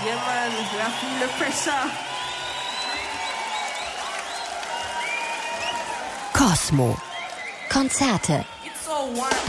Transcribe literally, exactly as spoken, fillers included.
Yeah, man, I feel the pressure. Cosmo. Konzerte. It's so warm